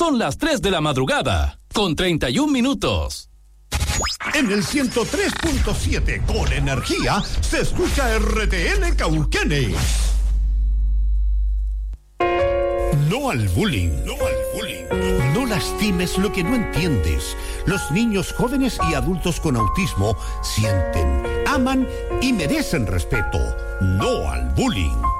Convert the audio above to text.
Son las 3 de la madrugada, con 31 minutos. En el 103.7 con energía se escucha RTL Cauquenes. No al bullying. No al bullying. No lastimes lo que no entiendes. Los niños, jóvenes y adultos con autismo sienten, aman y merecen respeto. No al bullying.